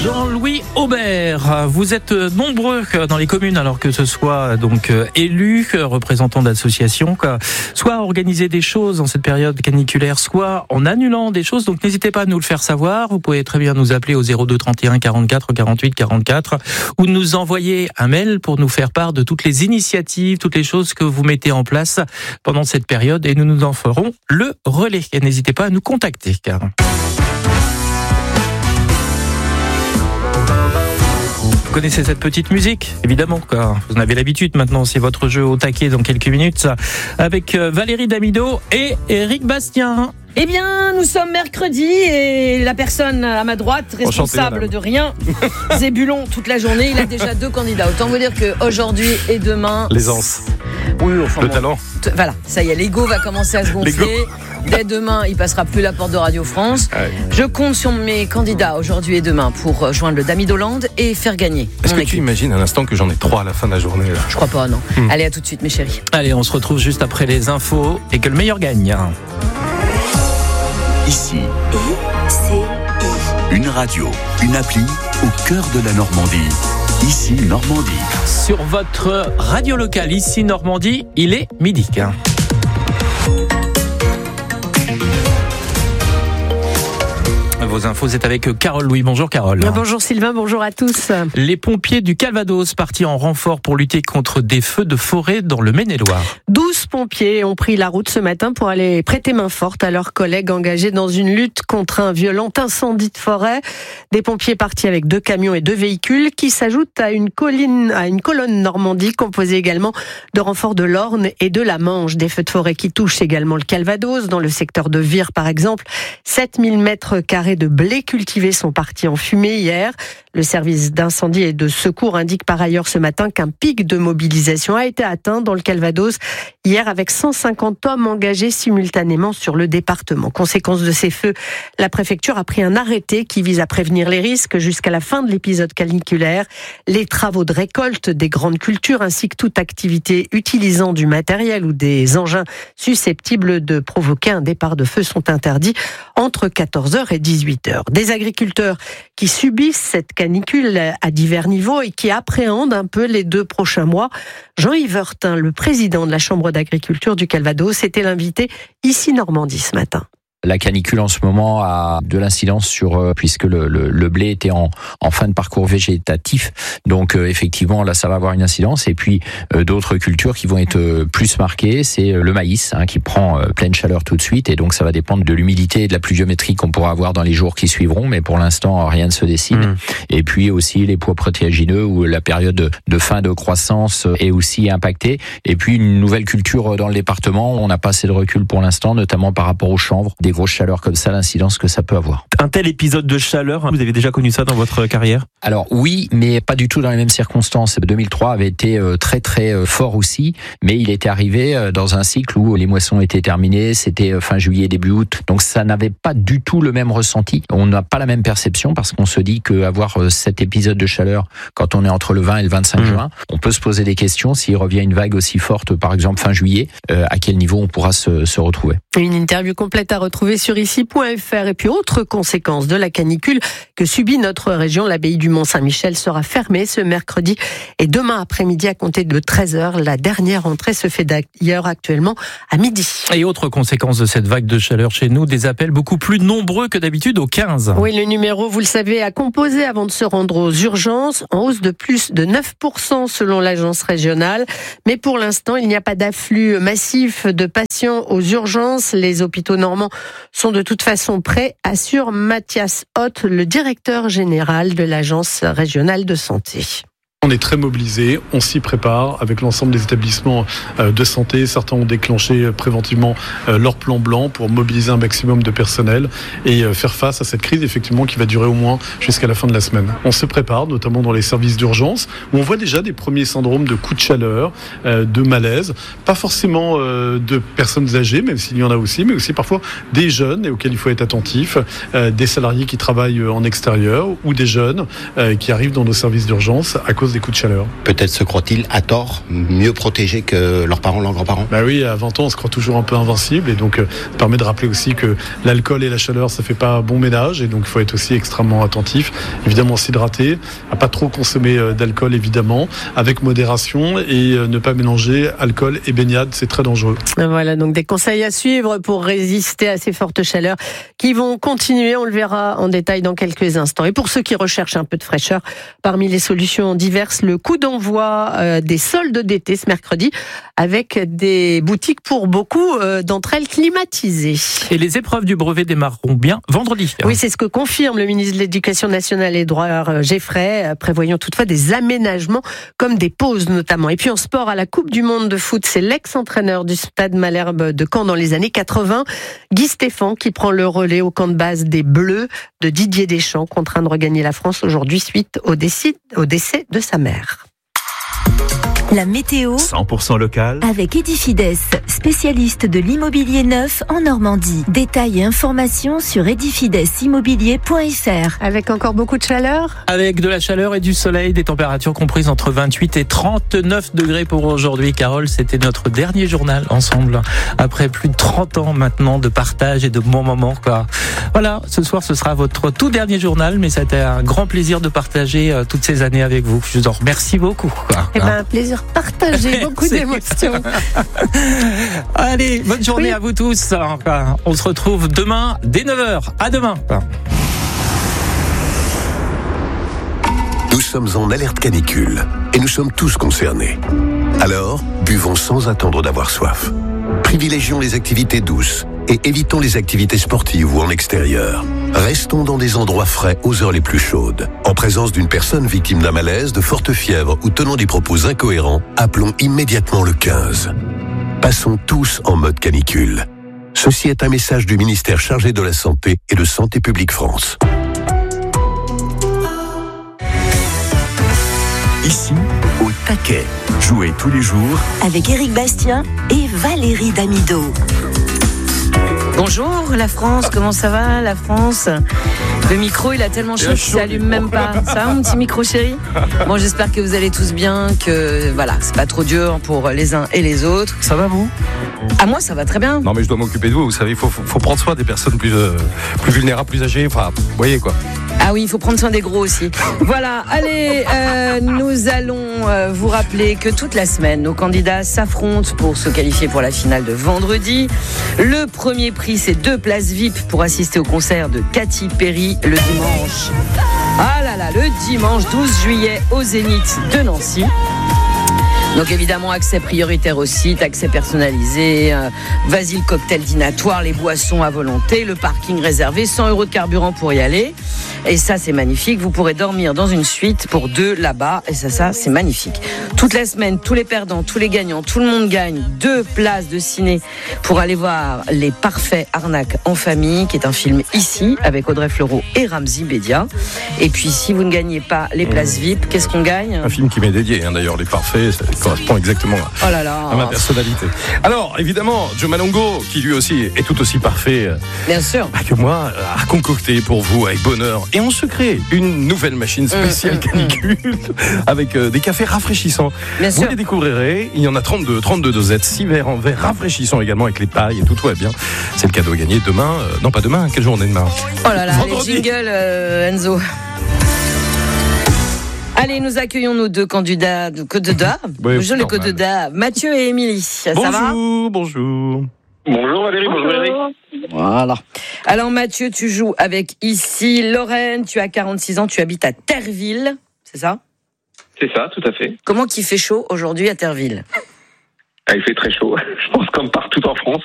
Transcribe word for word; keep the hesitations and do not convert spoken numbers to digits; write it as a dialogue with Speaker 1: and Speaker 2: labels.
Speaker 1: Jean-Louis Aubert, vous êtes nombreux dans les communes, alors que ce soit donc élus, représentants d'associations, soit à organiser des choses en cette période caniculaire, soit en annulant des choses. Donc n'hésitez pas à nous le faire savoir. Vous pouvez très bien nous appeler au zéro deux trente et un quarante-quatre quarante-huit quarante-quatre ou nous envoyer un mail pour nous faire part de toutes les initiatives, toutes les choses que vous mettez en place pendant cette période, et nous nous en ferons le relais. Et n'hésitez pas à nous contacter. Car... Vous connaissez cette petite musique, évidemment, quoi. Vous en avez l'habitude maintenant, c'est votre jeu au taquet dans quelques minutes, avec Valérie Damido et Éric Bastien.
Speaker 2: Eh bien, nous sommes mercredi et la personne à ma droite, responsable Enchanté, de rien, Zébulon toute la journée, il a déjà deux candidats. Autant vous dire qu'aujourd'hui et demain...
Speaker 3: L'aisance.
Speaker 2: Oui, enfin,
Speaker 3: le
Speaker 2: bon,
Speaker 3: talent.
Speaker 2: T- voilà, ça y est, l'ego va commencer à se gonfler. Dès demain, il passera plus la porte de Radio France. Ouais. Je compte sur mes candidats aujourd'hui et demain pour joindre le Damidoland et faire gagner.
Speaker 3: Est-ce que
Speaker 2: équipe.
Speaker 3: tu imagines un instant que j'en ai trois à la fin de la journée là ?
Speaker 2: Je crois pas, non. Hmm. Allez, à tout de suite, mes chéris.
Speaker 1: Allez, on se retrouve juste après les infos et que le meilleur gagne.
Speaker 4: Ici, I C I. Une radio, une appli au cœur de la Normandie. Ici, Normandie.
Speaker 1: Sur votre radio locale, ici, Normandie, il est midi. Vos infos, c'est avec Carole Louis. Bonjour Carole.
Speaker 5: Bonjour Sylvain, bonjour à tous.
Speaker 1: Les pompiers du Calvados partis en renfort pour lutter contre des feux de forêt dans le Maine-et-Loire.
Speaker 5: douze pompiers ont pris la route ce matin pour aller prêter main forte à leurs collègues engagés dans une lutte contre un violent incendie de forêt. Des pompiers partis avec deux camions et deux véhicules qui s'ajoutent à une colline, à une colonne Normandie composée également de renforts de l'Orne et de la Manche. Des feux de forêt qui touchent également le Calvados, dans le secteur de Vire par exemple. sept mille mètres carrés de blé cultivé sont partis en fumée hier. Le service d'incendie et de secours indique par ailleurs ce matin qu'un pic de mobilisation a été atteint dans le Calvados hier avec cent cinquante hommes engagés simultanément sur le département. Conséquence de ces feux, la préfecture a pris un arrêté qui vise à prévenir les risques jusqu'à la fin de l'épisode caniculaire. Les travaux de récolte des grandes cultures ainsi que toute activité utilisant du matériel ou des engins susceptibles de provoquer un départ de feu sont interdits entre quatorze heures et dix-huit heures. Des agriculteurs qui subissent cette canicule à divers niveaux et qui appréhendent un peu les deux prochains mois. Jean-Yves Heurtin, le président de la Chambre d'agriculture du Calvados, était l'invité ici Normandie ce matin.
Speaker 6: La canicule en ce moment a de l'incidence sur euh, puisque le, le, le blé était en, en fin de parcours végétatif, donc euh, effectivement là ça va avoir une incidence. Et puis euh, d'autres cultures qui vont être euh, plus marquées, c'est euh, le maïs hein, qui prend euh, pleine chaleur tout de suite, et donc ça va dépendre de l'humidité et de la pluviométrie qu'on pourra avoir dans les jours qui suivront, mais pour l'instant rien ne se décide. Mmh. Et puis aussi les pois protéagineux où la période de, de fin de croissance est aussi impactée. Et puis une nouvelle culture dans le département, on n'a pas assez de recul pour l'instant, notamment par rapport aux chanvres. Des grosses chaleurs comme ça, l'incidence que ça peut avoir.
Speaker 1: Un tel épisode de chaleur, vous avez déjà connu ça dans votre carrière ?
Speaker 6: Alors oui, mais pas du tout dans les mêmes circonstances. deux mille trois avait été très très fort aussi, mais il était arrivé dans un cycle où les moissons étaient terminées, c'était fin juillet, début août, donc ça n'avait pas du tout le même ressenti. On n'a pas la même perception parce qu'on se dit qu'avoir cet épisode de chaleur quand on est entre le vingt et le vingt-cinq mmh. juin, on peut se poser des questions s'il revient une vague aussi forte, par exemple fin juillet, euh, à quel niveau on pourra se, se retrouver.
Speaker 5: Une interview complète à retrouver sur ici point f r. Et puis autre conséquence de la canicule que subit notre région, l'abbaye du Mont-Saint-Michel sera fermée ce mercredi et demain après-midi à compter de treize heures. La dernière entrée se fait d'ailleurs actuellement à midi.
Speaker 1: Et autre conséquence de cette vague de chaleur chez nous, des appels beaucoup plus nombreux que d'habitude au quinze.
Speaker 5: Oui, le numéro, vous le savez, à composer avant de se rendre aux urgences, en hausse de plus de neuf pour cent selon l'agence régionale. Mais pour l'instant, il n'y a pas d'afflux massif de patients aux urgences. Les hôpitaux normands sont de toute façon prêts, assure Mathias Hoth, le directeur général de l'agence régionale de santé.
Speaker 7: On est très mobilisés, on s'y prépare avec l'ensemble des établissements de santé. Certains ont déclenché préventivement leur plan blanc pour mobiliser un maximum de personnel et faire face à cette crise effectivement qui va durer au moins jusqu'à la fin de la semaine. On se prépare notamment dans les services d'urgence où on voit déjà des premiers syndromes de coups de chaleur, de malaise, pas forcément de personnes âgées, même s'il y en a aussi, mais aussi parfois des jeunes et auxquels il faut être attentif, des salariés qui travaillent en extérieur ou des jeunes qui arrivent dans nos services d'urgence à cause cause des coups de chaleur.
Speaker 8: Peut-être se croient-ils à tort mieux protégés que leurs parents, leurs grands-parents?
Speaker 7: Bah oui, à vingt ans, on se croit toujours un peu invincible, et donc euh, ça permet de rappeler aussi que l'alcool et la chaleur, ça fait pas bon ménage, et donc il faut être aussi extrêmement attentif. Évidemment, s'hydrater, à pas trop consommer euh, d'alcool, évidemment, avec modération, et euh, ne pas mélanger alcool et baignade, c'est très dangereux.
Speaker 5: Voilà, donc des conseils à suivre pour résister à ces fortes chaleurs qui vont continuer, on le verra en détail dans quelques instants. Et pour ceux qui recherchent un peu de fraîcheur, parmi les solutions diverses, le coup d'envoi euh, des soldes d'été ce mercredi, avec des boutiques pour beaucoup euh, d'entre elles climatisées.
Speaker 1: Et les épreuves du brevet démarreront bien vendredi.
Speaker 5: Oui, c'est ce que confirme le ministre de l'Éducation nationale Édouard Geoffrey, prévoyant toutefois des aménagements comme des pauses notamment. Et puis en sport, à la Coupe du Monde de foot, c'est l'ex-entraîneur du Stade Malherbe de Caen dans les années quatre-vingts, Guy Stéphane, qui prend le relais au camp de base des Bleus de Didier Deschamps, contraint de regagner la France aujourd'hui suite au décès, au décès de sa mère.
Speaker 9: La météo
Speaker 4: cent pour cent local
Speaker 9: avec Edifides, spécialiste de l'immobilier neuf en Normandie. Détails et informations sur edifides immobilier point f r.
Speaker 5: Avec encore beaucoup de chaleur.
Speaker 1: Avec de la chaleur et du soleil, des températures comprises entre vingt-huit et trente-neuf degrés pour aujourd'hui. Carole, c'était notre dernier journal ensemble, après plus de trente ans maintenant de partage et de bons moments, quoi. Voilà, ce soir ce sera votre tout dernier journal, mais ça a été un grand plaisir de partager euh, toutes ces années avec vous. Je vous en remercie beaucoup, quoi.
Speaker 5: Eh ben, un plaisir partagé, beaucoup d'émotions.
Speaker 1: Allez, bonne journée
Speaker 5: oui.
Speaker 1: à vous tous. On se retrouve demain dès neuf heures. À demain.
Speaker 10: Nous sommes en alerte canicule et nous sommes tous concernés. Alors, buvons sans attendre d'avoir soif. Privilégions les activités douces et évitons les activités sportives ou en extérieur. Restons dans des endroits frais aux heures les plus chaudes. En présence d'une personne victime d'un malaise, de forte fièvre ou tenant des propos incohérents, appelons immédiatement le quinze. Passons tous en mode canicule. Ceci est un message du ministère chargé de la Santé et de Santé publique France.
Speaker 4: Ici, au taquet. Jouez tous les jours
Speaker 9: avec Éric Bastien et Valérie Damido.
Speaker 2: Bonjour la France, comment ça va la France? Le micro il a tellement chaud qu'il s'allume même pas. Ça va mon petit micro chéri? Bon, j'espère que vous allez tous bien, que voilà, c'est pas trop dur pour les uns et les autres.
Speaker 3: Ça va vous?
Speaker 2: À moi ça va très bien.
Speaker 3: Non mais je dois m'occuper de vous, vous savez, il faut, faut, faut prendre soin des personnes plus, euh, plus vulnérables, plus âgées, enfin, vous voyez quoi.
Speaker 2: Ah oui, il faut prendre soin des gros aussi. Voilà, allez, euh, nous allons euh, vous rappeler que toute la semaine, nos candidats s'affrontent pour se qualifier pour la finale de vendredi. Le premier prix, c'est deux places V I P pour assister au concert de Katy Perry le dimanche. Ah là là, le dimanche douze juillet au Zénith de Nancy. Donc évidemment, accès prioritaire au site, accès personnalisé, euh, vas-y le cocktail dînatoire, les boissons à volonté, le parking réservé, cent euros de carburant pour y aller. Et ça, c'est magnifique. Vous pourrez dormir dans une suite pour deux là-bas. Et ça, ça, c'est magnifique. Toute la semaine, tous les perdants, tous les gagnants, tout le monde gagne deux places de ciné pour aller voir Les Parfaits Arnaques en famille, qui est un film ici, avec Audrey Fleurot et Ramzy Bedia. Et puis, si vous ne gagnez pas les places V I P, qu'est-ce qu'on gagne?
Speaker 3: Un film qui m'est dédié, hein, d'ailleurs, Les Parfaits, ça correspond exactement à,
Speaker 2: oh là là.
Speaker 3: à ma personnalité. Alors, évidemment, Joe Malongo, qui lui aussi est tout aussi parfait
Speaker 2: Bien sûr.
Speaker 3: Bah, que moi, a concocté pour vous avec bonheur et en secret une nouvelle machine spéciale mmh, canicule mmh. avec euh, des cafés rafraîchissants.
Speaker 2: Bien
Speaker 3: vous
Speaker 2: sûr.
Speaker 3: les découvrirez. Il y en a trente-deux, trente-deux dosettes, six verres en verre rafraîchissants également avec les pailles et tout, tout va bien. C'est le cadeau à gagner demain. Euh, non, pas demain. Quelle journée demain?
Speaker 2: Oh là là,
Speaker 3: Vendredi.
Speaker 2: les jingles, euh, Enzo. Allez, nous accueillons nos deux candidats de candidats.
Speaker 3: Oui,
Speaker 2: bonjour les candidats, Mathieu et Émilie. Ça
Speaker 3: bonjour,
Speaker 2: va?
Speaker 3: bonjour.
Speaker 11: Bonjour Valérie, bonjour Eric.
Speaker 2: Voilà. Alors Mathieu, tu joues avec ici Lorraine, tu as quarante-six ans, tu habites à Terreville, c'est ça?
Speaker 11: C'est ça, tout à fait.
Speaker 2: Comment qu'il fait chaud aujourd'hui à Terreville?
Speaker 11: Ah, il fait très chaud, je pense comme partout en France.